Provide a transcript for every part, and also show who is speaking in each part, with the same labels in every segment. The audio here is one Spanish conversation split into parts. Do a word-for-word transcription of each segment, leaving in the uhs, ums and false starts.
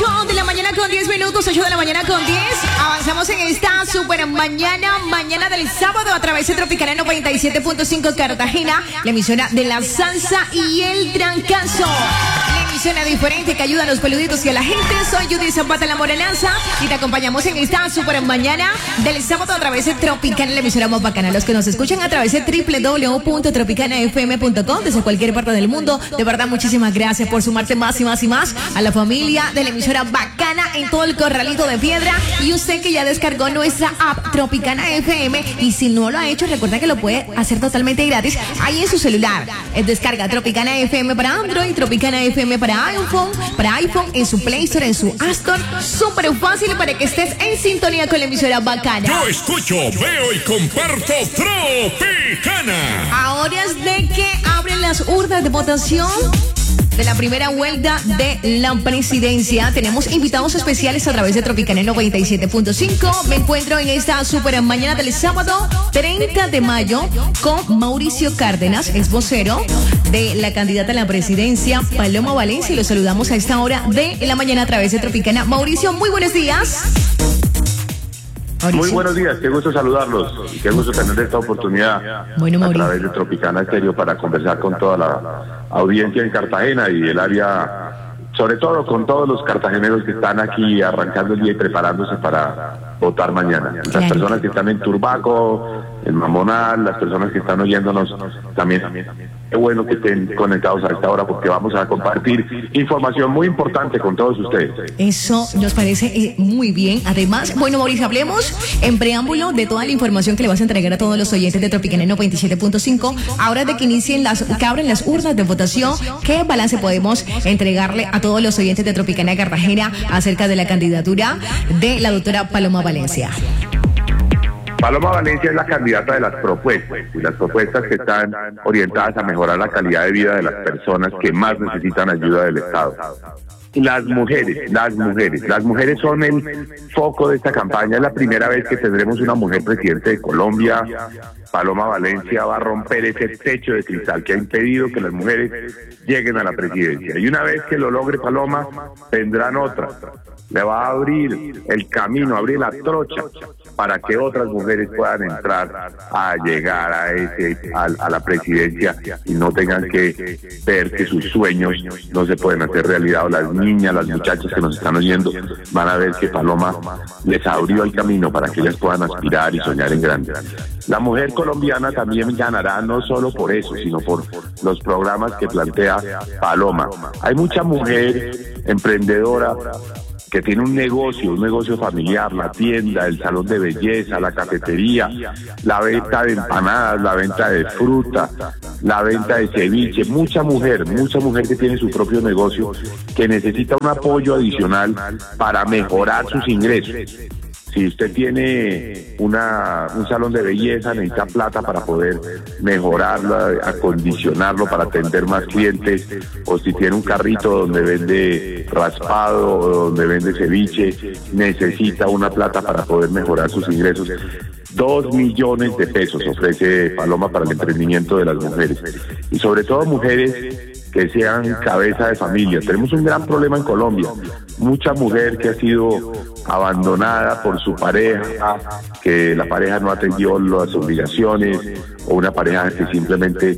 Speaker 1: ocho de la mañana con diez minutos, ocho de la mañana con diez. Avanzamos en esta super mañana, mañana del sábado a través de Tropicana noventa y siete punto cinco Cartagena, la emisora de la salsa y el trancazo. La emisora diferente que ayuda a los peluditos y a la gente. Soy Judy Zapata, la morenaza, y te acompañamos en esta super mañana del sábado a través de Tropicana, la emisora más bacana. Los que nos escuchan a través de doble u doble u doble u punto tropicana f m punto com desde cualquier parte del mundo, de verdad muchísimas gracias por sumarte más y más y más a la familia de la emisora bacana en todo el Corralito de Piedra. Y usted que ya descargó nuestra app Tropicana F M, y si no lo ha hecho, recuerda que lo puede hacer totalmente gratis ahí en su celular. Descarga Tropicana F M para Android, Tropicana F M para iPhone, para iPhone en su Play Store, en su App Store. Súper fácil para que estés en sintonía con la emisora bacana.
Speaker 2: Yo escucho, veo y comparto Tropicana.
Speaker 1: Ahora es de que abren las urnas de votación de la primera vuelta de la presidencia. Tenemos invitados especiales a través de Tropicana noventa y siete punto cinco. Me encuentro en esta super mañana del sábado treinta de mayo con Mauricio Cárdenas, ex vocero de la candidata a la presidencia, Paloma Valencia, y los saludamos a esta hora de la mañana a través de Tropicana. Mauricio, muy buenos días.
Speaker 3: Mauricio. Muy buenos días, qué gusto saludarlos y qué gusto tener esta oportunidad bueno, a través de Tropicana Estéreo para conversar con toda la audiencia en Cartagena y el área, sobre todo con todos los cartageneros que están aquí arrancando el día y preparándose para votar mañana. Las claro. personas que están en Turbaco, en Mamonal, las personas que están oyéndonos también. Qué bueno que estén conectados a esta hora porque vamos a compartir información muy importante con todos ustedes.
Speaker 1: Eso nos parece eh, muy bien. Además, bueno, Mauricio, hablemos en preámbulo de toda la información que le vas a entregar a todos los oyentes de Tropicana noventa y siete punto cinco. Ahora de que inicien las, que abren las urnas de votación, ¿qué balance podemos entregarle a todos los oyentes de Tropicana Cartagena acerca de la candidatura de la doctora Paloma Valencia?
Speaker 3: Paloma Valencia es la candidata de las propuestas, y las propuestas que están orientadas a mejorar la calidad de vida de las personas que más necesitan ayuda del Estado. Las mujeres, las mujeres, las mujeres son el foco de esta campaña. Es la primera vez que tendremos una mujer presidente de Colombia. Paloma Valencia va a romper ese techo de cristal que ha impedido que las mujeres lleguen a la presidencia. Y una vez que lo logre Paloma, vendrán otras. Le va a abrir el camino, abrir la trocha para que otras mujeres puedan entrar a llegar a ese a, a la presidencia y no tengan que ver que sus sueños no se pueden hacer realidad. O las niñas, las muchachas que nos están oyendo van a ver que Paloma les abrió el camino para que ellas puedan aspirar y soñar en grande. La mujer colombiana también ganará no solo por eso, sino por los programas que plantea Paloma. Hay mucha mujer emprendedora que tiene un negocio, un negocio familiar, la tienda, el salón de belleza, la cafetería, la venta de empanadas, la venta de fruta, la venta de ceviche. Mucha mujer, mucha mujer que tiene su propio negocio, que necesita un apoyo adicional para mejorar sus ingresos. Si usted tiene una, un salón de belleza, necesita plata para poder mejorarlo, acondicionarlo para atender más clientes, o si tiene un carrito donde vende raspado o donde vende ceviche, necesita una plata para poder mejorar sus ingresos. Dos millones de pesos ofrece Paloma para el emprendimiento de las mujeres. Y sobre todo mujeres que sean cabeza de familia. Tenemos un gran problema en Colombia. Mucha mujer que ha sido abandonada por su pareja, que la pareja no atendió las obligaciones, o una pareja que simplemente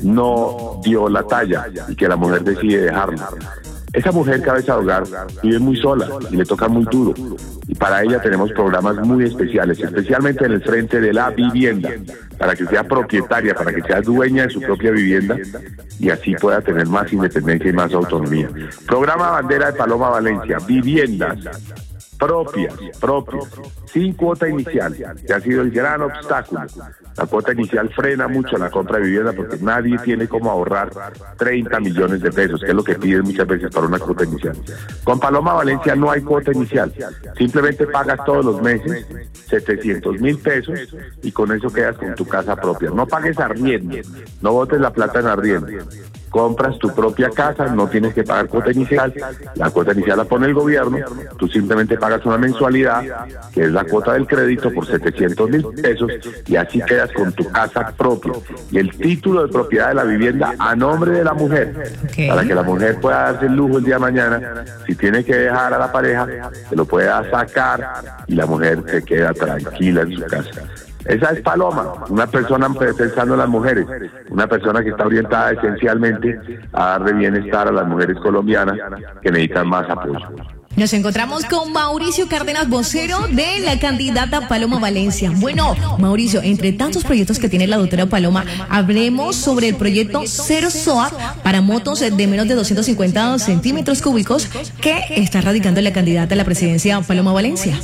Speaker 3: no dio la talla y que la mujer decide dejarla. Esa mujer cabeza de hogar vive muy sola y le toca muy duro. Y para ella tenemos programas muy especiales, especialmente en el frente de la vivienda, para que sea propietaria, para que sea dueña de su propia vivienda y así pueda tener más independencia y más autonomía. Programa bandera de Paloma Valencia, viviendas propias, propias, sin cuota inicial, que ha sido el gran obstáculo. La cuota inicial frena mucho la compra de vivienda porque nadie tiene cómo ahorrar treinta millones de pesos, que es lo que piden muchas veces para una cuota inicial. Con Paloma Valencia no hay cuota inicial, simplemente pagas todos los meses setecientos mil pesos y con eso quedas con tu casa propia. No pagues arriendo, no botes la plata en arriendo. compras tu propia casa, no tienes que pagar cuota inicial, la cuota inicial la pone el gobierno, tú simplemente pagas una mensualidad, que es la cuota del crédito por setecientos mil pesos, y así quedas con tu casa propia. Y el título de propiedad de la vivienda a nombre de la mujer, okay, para que la mujer pueda darse el lujo el día de mañana, si tiene que dejar a la pareja, se lo pueda sacar y la mujer se queda tranquila en su casa. Esa es Paloma, una persona pensando en las mujeres, una persona que está orientada esencialmente a darle bienestar a las mujeres colombianas que necesitan más apoyo.
Speaker 1: Nos encontramos con Mauricio Cárdenas, vocero de la candidata Paloma Valencia. Bueno, Mauricio, entre tantos proyectos que tiene la doctora Paloma, hablemos sobre el proyecto Cero S O A para motos de menos de doscientos cincuenta centímetros cúbicos que está radicando la candidata a la presidencia Paloma Valencia.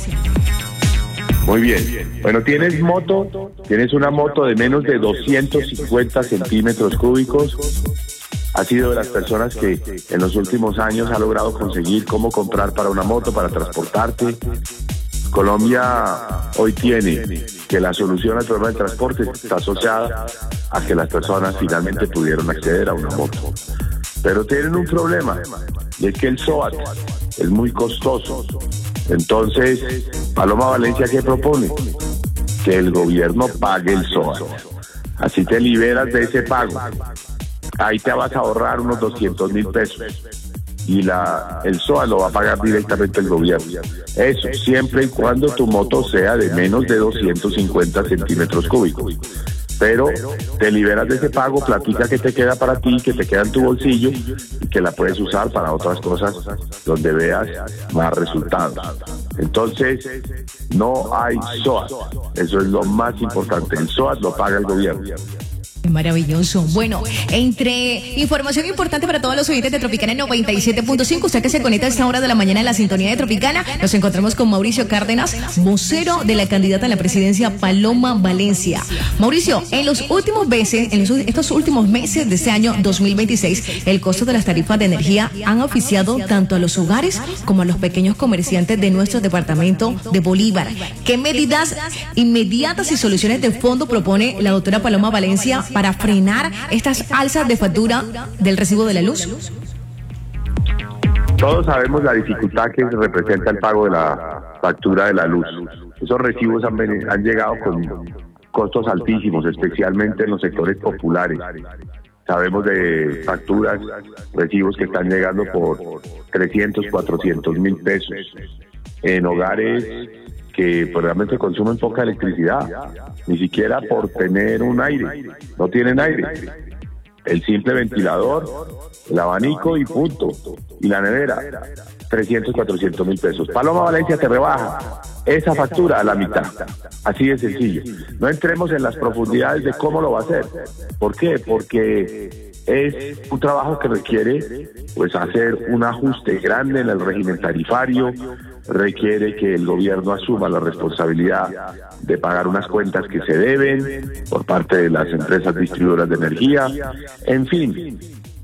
Speaker 3: Muy bien. Bueno, tienes moto, tienes una moto de menos de doscientos cincuenta centímetros cúbicos. Ha sido de las personas que en los últimos años ha logrado conseguir cómo comprar para una moto, para transportarte. Colombia hoy tiene que la solución al problema del transporte está asociada a que las personas finalmente pudieron acceder a una moto. Pero tienen un problema, y es que el S O A T es muy costoso. Entonces, Paloma Valencia, ¿qué propone? Que el gobierno pague el S O A T. Así te liberas de ese pago. Ahí te vas a ahorrar unos doscientos mil pesos. Y la, el S O A lo va a pagar directamente el gobierno. Eso, siempre y cuando tu moto sea de menos de doscientos cincuenta centímetros cúbicos. Pero te liberas de ese pago, platica que te queda para ti, que te queda en tu bolsillo y que la puedes usar para otras cosas donde veas más resultados. Entonces, no hay S O A T. Eso es lo más importante. El S O A T lo paga el gobierno.
Speaker 1: Maravilloso. Bueno, entre información importante para todos los oyentes de Tropicana noventa y siete punto cinco, usted que se conecta a esta hora de la mañana en la sintonía de Tropicana, nos encontramos con Mauricio Cárdenas, vocero de la candidata a la presidencia Paloma Valencia. Mauricio, en los últimos meses, en los, estos últimos meses de este año dos mil veintiséis, el costo de las tarifas de energía han oficiado tanto a los hogares como a los pequeños comerciantes de nuestro departamento de Bolívar. ¿Qué medidas inmediatas y soluciones de fondo propone la doctora Paloma Valencia para frenar estas alzas de factura del recibo de la luz?
Speaker 3: Todos sabemos la dificultad que representa el pago de la factura de la luz. Esos recibos han, han llegado con costos altísimos, especialmente en los sectores populares. Sabemos de facturas, recibos que están llegando por trescientos, cuatrocientos mil pesos en hogares que pues, realmente consumen poca electricidad, ni siquiera por tener un aire, no tienen aire. El simple ventilador, el abanico y punto. Y la nevera, trescientos, cuatrocientos mil pesos. Paloma Valencia te rebaja esa factura a la mitad. Así de sencillo. No entremos en las profundidades de cómo lo va a hacer. ¿Por qué? Porque es un trabajo que requiere pues hacer un ajuste grande en el régimen tarifario, requiere que el gobierno asuma la responsabilidad de pagar unas cuentas que se deben por parte de las empresas distribuidoras de energía. En fin,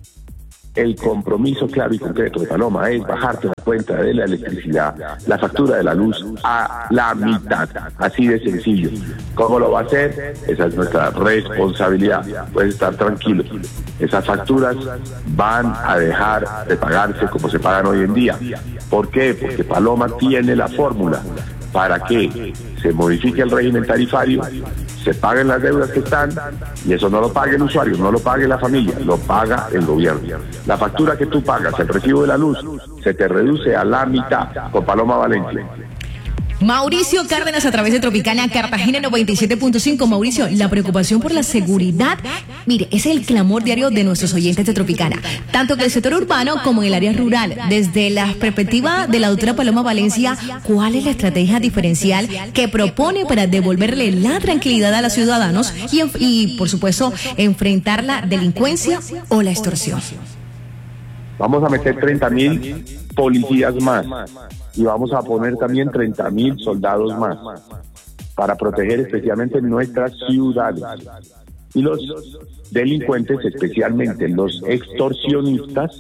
Speaker 3: el compromiso claro y concreto de Paloma es bajarte la cuenta de la electricidad, la factura de la luz a la mitad, así de sencillo. ¿Cómo lo va a hacer? Esa es nuestra responsabilidad, puedes estar tranquilo. Esas facturas van a dejar de pagarse como se pagan hoy en día. ¿Por qué? Porque Paloma tiene la fórmula para que se modifique el régimen tarifario, se paguen las deudas que están, y eso no lo pague el usuario, no lo pague la familia, lo paga el gobierno. La factura que tú pagas, el recibo de la luz, se te reduce a la mitad con Paloma Valencia.
Speaker 1: Mauricio Cárdenas a través de Tropicana Cartagena noventa y siete punto cinco. Mauricio, la preocupación por la seguridad, mire, es el clamor diario de nuestros oyentes de Tropicana, tanto en el sector urbano como en el área rural. Desde la perspectiva de la doctora Paloma Valencia, ¿cuál es la estrategia diferencial que propone para devolverle la tranquilidad a los ciudadanos y, y por supuesto, enfrentar la delincuencia o la extorsión?
Speaker 3: Vamos a meter treinta mil policías más y vamos a poner también treinta mil soldados más para proteger especialmente nuestras ciudades. Y los delincuentes, especialmente los extorsionistas,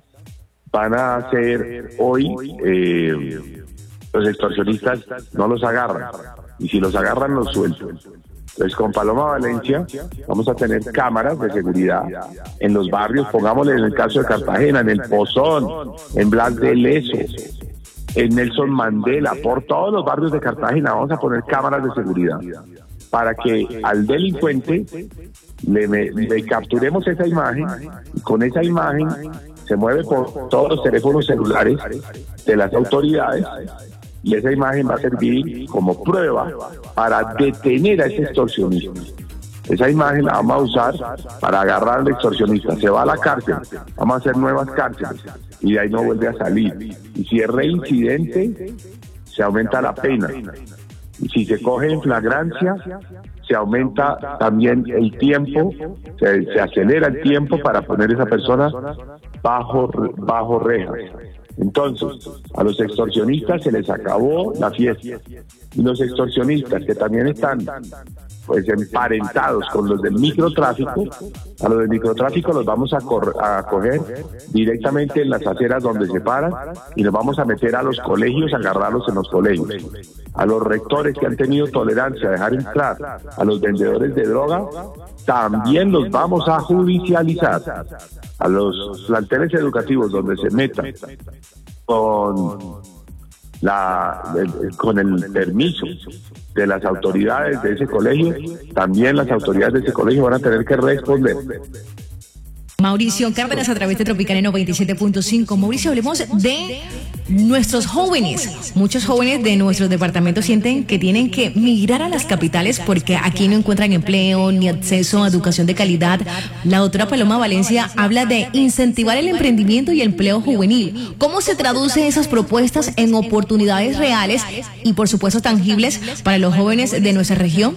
Speaker 3: van a ser hoy, eh, los extorsionistas no los agarran, y si los agarran los sueltan. Entonces, con Paloma Valencia vamos a tener cámaras de seguridad en los barrios, pongámosle en el caso de Cartagena, en El Pozón, en Blas de Lezo, en Nelson Mandela, por todos los barrios de Cartagena vamos a poner cámaras de seguridad para que al delincuente le, le capturemos esa imagen y con esa imagen se mueve por todos los teléfonos celulares de las autoridades y esa imagen va a servir como prueba para detener a ese extorsionista. Esa imagen la vamos a usar para agarrar al extorsionista. Se va a la cárcel, vamos a hacer nuevas cárceles y de ahí no vuelve a salir. Y si es reincidente, se aumenta la pena. Y si se coge en flagrancia, se aumenta también el tiempo, se, se acelera el tiempo para poner a esa persona bajo, bajo rejas. Entonces, a los extorsionistas se les acabó la fiesta. Y los extorsionistas que también están pues emparentados con los del microtráfico, a los del microtráfico los vamos a, a coger directamente en las aceras donde se paran y nos vamos a meter a los colegios, a agarrarlos en los colegios. A los rectores que han tenido tolerancia a dejar entrar a los vendedores de droga, también los vamos a judicializar. A los planteles educativos donde se metan con la con el permiso de las autoridades de ese colegio, también las autoridades de ese colegio van a tener que responder.
Speaker 1: Mauricio Cárdenas a través de Tropicana noventa y siete punto cinco. Mauricio, hablemos de nuestros jóvenes. Muchos jóvenes de nuestros departamentos sienten que tienen que migrar a las capitales porque aquí no encuentran empleo ni acceso a educación de calidad. La doctora Paloma Valencia habla de incentivar el emprendimiento y el empleo juvenil. ¿Cómo se traducen esas propuestas en oportunidades reales y, por supuesto, tangibles para los jóvenes de nuestra región?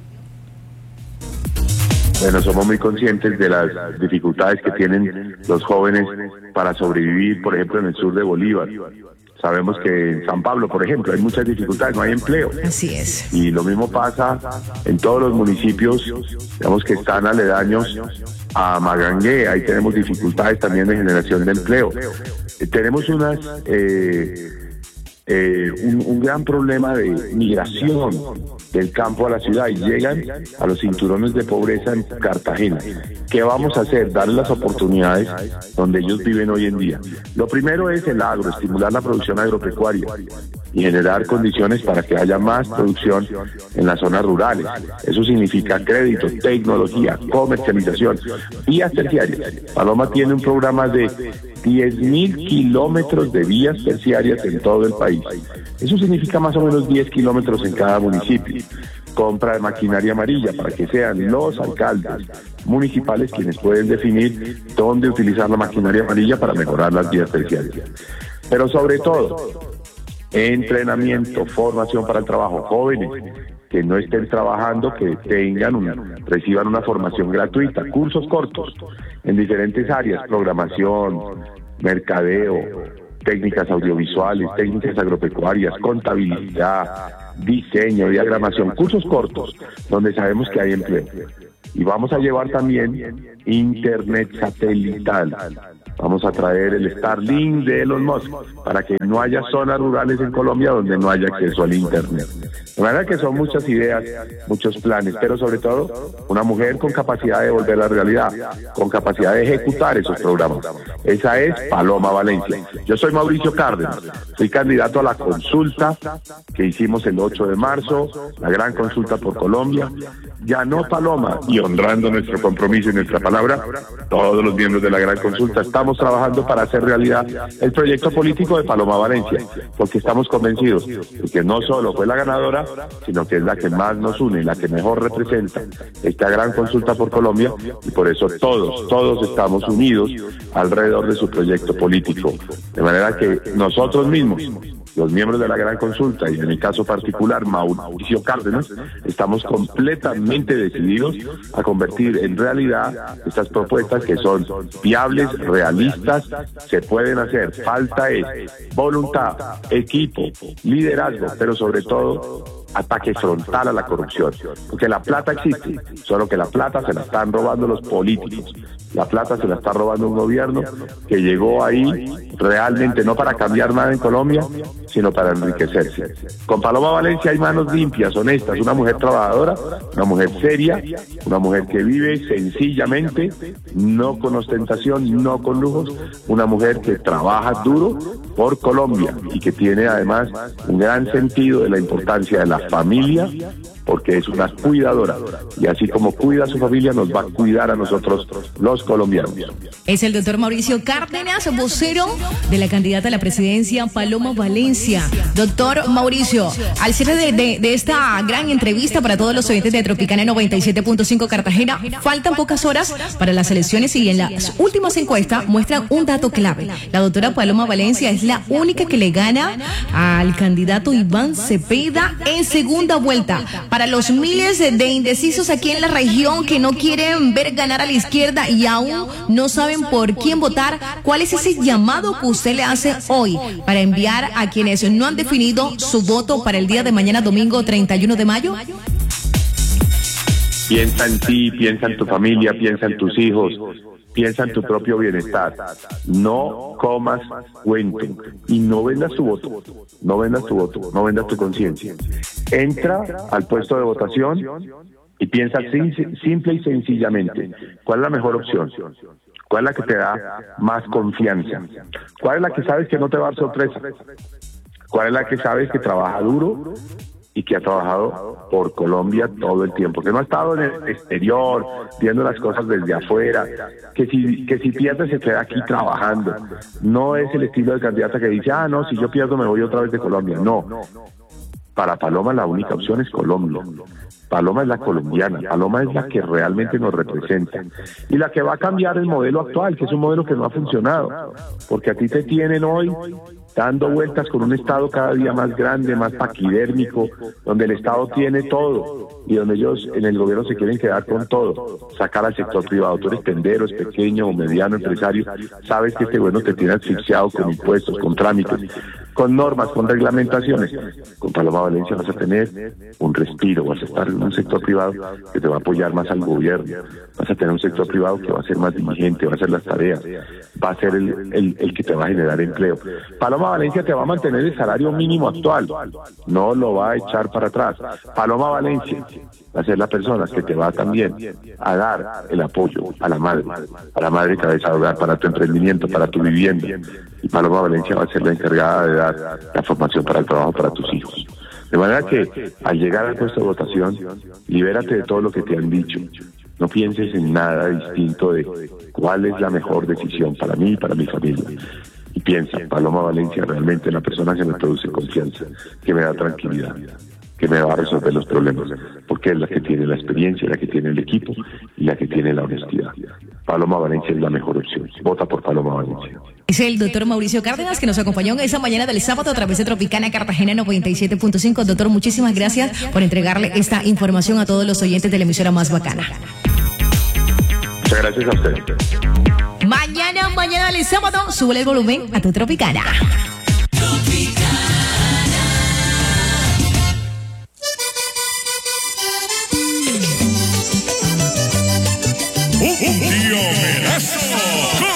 Speaker 3: Bueno, somos muy conscientes de las dificultades que tienen los jóvenes para sobrevivir, por ejemplo, en el sur de Bolívar. Sabemos que en San Pablo, por ejemplo, hay muchas dificultades, no hay empleo.
Speaker 1: Así es.
Speaker 3: Y lo mismo pasa en todos los municipios, digamos, que están aledaños a Magangué. Ahí tenemos dificultades también de generación de empleo. Eh, tenemos unas... Eh, Eh, un, un gran problema de migración del campo a la ciudad y llegan a los cinturones de pobreza en Cartagena. ¿Qué vamos a hacer? Darles las oportunidades donde ellos viven hoy en día. Lo primero es el agro, estimular la producción agropecuaria y generar condiciones para que haya más producción en las zonas rurales. Eso significa crédito, tecnología, comercialización, vías terciarias. Paloma tiene un programa de diez mil kilómetros de vías terciarias en todo el país. Eso significa más o menos diez kilómetros en cada municipio. Compra de maquinaria amarilla para que sean los alcaldes municipales quienes pueden definir dónde utilizar la maquinaria amarilla para mejorar las vías terciarias. Pero sobre todo, entrenamiento, formación para el trabajo. Jóvenes que no estén trabajando, que tengan una, reciban una formación gratuita, cursos cortos en diferentes áreas, programación, mercadeo, técnicas audiovisuales, técnicas agropecuarias, contabilidad, diseño, diagramación, cursos cortos donde sabemos que hay empleo. Y vamos a llevar también internet satelital. Vamos a traer el Starlink de Elon Musk para que no haya zonas rurales en Colombia donde no haya acceso al internet. De manera que son muchas ideas, muchos planes, pero sobre todo una mujer con capacidad de volver a la realidad, con capacidad de ejecutar esos programas. Esa es Paloma Valencia. Yo soy Mauricio Cárdenas, soy candidato a la consulta que hicimos el ocho de marzo, la gran consulta por Colombia. Ganó Paloma y honrando nuestro compromiso y nuestra palabra, todos los miembros de la gran consulta estamos trabajando para hacer realidad el proyecto político de Paloma Valencia, porque estamos convencidos de que no solo fue la ganadora, sino que es la que más nos une, la que mejor representa esta gran consulta por Colombia, y por eso todos, todos estamos unidos alrededor de su proyecto político. De manera que nosotros mismos, los miembros de la gran consulta y en mi caso particular Mauricio Cárdenas, estamos completamente decididos a convertir en realidad estas propuestas que son viables, realistas, se pueden hacer. Falta es voluntad, equipo, liderazgo, pero sobre todo ataque frontal a la corrupción, porque la plata existe, solo que la plata se la están robando los políticos. La plata se la está robando un gobierno que llegó ahí realmente no para cambiar nada en Colombia, sino para enriquecerse. Con Paloma Valencia hay manos limpias, honestas, una mujer trabajadora, una mujer seria, una mujer que vive sencillamente, no con ostentación, no con lujos, una mujer que trabaja duro por Colombia y que tiene además un gran sentido de la importancia de la familia, porque es una cuidadora, y así como cuida a su familia, nos va a cuidar a nosotros los colombianos.
Speaker 1: Es el doctor Mauricio Cárdenas, vocero de la candidata a la presidencia Paloma Valencia. Doctor Mauricio, al cierre de, de, de esta gran entrevista para todos los oyentes de Tropicana noventa y siete punto cinco Cartagena, faltan pocas horas para las elecciones y en las últimas encuestas muestran un dato clave. La doctora Paloma Valencia es la única que le gana al candidato Iván Cepeda en segunda vuelta. Para los miles de indecisos aquí en la región que no quieren ver ganar a la izquierda y aún no saben por quién votar, ¿cuál es ese llamado que usted le hace hoy para enviar a quienes no han definido su voto para el día de mañana, domingo treinta y uno de mayo?
Speaker 3: Piensa en ti, piensa en tu familia, piensa en tus hijos, piensa en tu propio bienestar. No comas cuento y no vendas tu voto, no vendas tu voto, no vendas tu conciencia. Entra al puesto de votación y piensa simple y sencillamente, ¿cuál es la mejor opción? ¿Cuál es la que te da más confianza? ¿Cuál es la que sabes que no te va a dar sorpresa? ¿Cuál es la que sabes que trabaja duro y que ha trabajado por Colombia todo el tiempo, que no ha estado en el exterior viendo las cosas desde afuera, que si que si pierde se queda aquí trabajando? No es el estilo de candidata que dice, ah, no, si yo pierdo me voy otra vez de Colombia. No, para Paloma la única opción es Colombia. Paloma es la colombiana, Paloma es la que realmente nos representa y la que va a cambiar el modelo actual, que es un modelo que no ha funcionado, porque a ti te tienen hoy dando vueltas con un Estado cada día más grande, más paquidérmico, donde el Estado tiene todo y donde ellos en el gobierno se quieren quedar con todo, sacar al sector privado. Tú eres tendero, es pequeño o mediano empresario, sabes que este gobierno te tiene asfixiado con impuestos, con trámites, con normas, con reglamentaciones. Con Paloma Valencia vas a tener un respiro, vas a estar en un sector privado que te va a apoyar más al gobierno, vas a tener un sector privado que va a ser más diligente, va a hacer las tareas, va a ser el, el, el que te va a generar empleo. Paloma Valencia te va a mantener el salario mínimo actual, no lo va a echar para atrás. Paloma Valencia va a ser la persona que te va también a dar el apoyo a la madre, a la madre cabeza de hogar, para tu emprendimiento, para tu vivienda. Y Paloma Valencia va a ser la encargada de dar la formación para el trabajo para tus hijos. De manera que al llegar al puesto de votación, libérate de todo lo que te han dicho. No pienses en nada distinto de cuál es la mejor decisión para mí y para mi familia. Y piensa, Paloma Valencia realmente es la persona que me produce confianza, que me da tranquilidad, que me va a resolver los problemas, porque es la que tiene la experiencia, la que tiene el equipo y la que tiene la honestidad. Paloma Valencia es la mejor opción. Vota por Paloma Valencia.
Speaker 1: Es el doctor Mauricio Cárdenas que nos acompañó en esa mañana del sábado a través de Tropicana Cartagena noventa y siete punto cinco. Doctor, muchísimas gracias por entregarle esta información a todos los oyentes de la emisora más bacana.
Speaker 3: Muchas gracias a ustedes.
Speaker 1: Mañana, mañana del sábado, sube el volumen a tu Tropicana.
Speaker 2: Un día